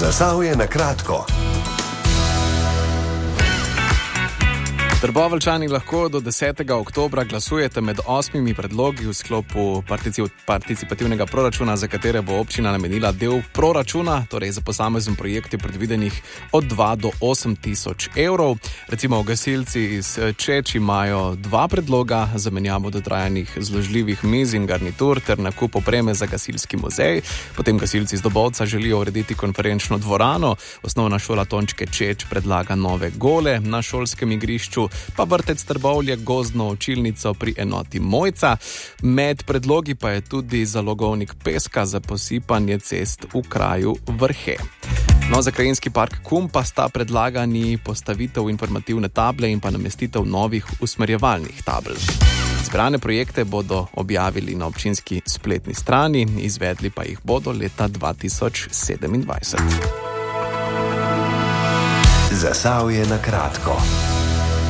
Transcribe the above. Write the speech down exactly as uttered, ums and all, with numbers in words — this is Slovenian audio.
Zasavje na kratko. Trboveljčani lahko do desetega oktobra glasujete med osmimi predlogi v sklopu participativnega proračuna, za katere bo občina namenila del proračuna, torej za posamezen projekt je predvidenih od dva do osem tisoč evrov. Recimo gasilci iz Čeč imajo dva predloga, zamenjavo dotrajanih zložljivih miz in garnitur ter nakup opreme za gasilski muzej. Potem gasilci iz Dobovca želijo urediti konferenčno dvorano, osnovna šola Tončke Čeč predlaga nove gole na šolskem igrišču, pa vrtec Trbovlje gozdno učilnico pri enoti Mojca. Med predlogi pa je tudi zalogovnik peska za posipanje cest v kraju Vrhe. No, za krajinski park Kum pa sta predlagani postavitev informativne table in pa namestitev novih usmerjevalnih tabel. Izbrane projekte bodo objavili na občinski spletni strani, izvedli pa jih bodo leta dva tisoč sedemindvajset. Zasavje na kratko.